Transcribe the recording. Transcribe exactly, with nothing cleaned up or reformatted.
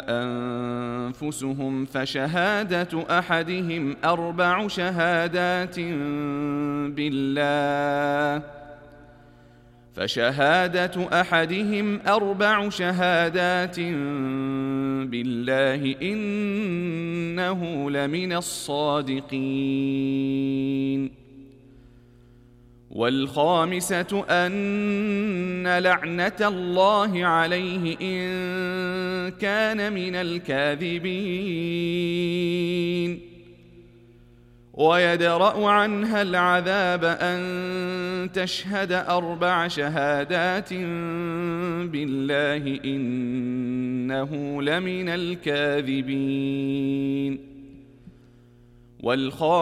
أنفسهم فشهادة أحدهم أربع شهادات بالله فشهادة أحدهم أربع شهادات بالله إنه لمن الصادقين. والخامسة أن لعنة الله عليه إن كان من الكاذبين. ويدرأ عنها العذاب أن تشهد أربع شهادات بالله إنه لمن الكاذبين.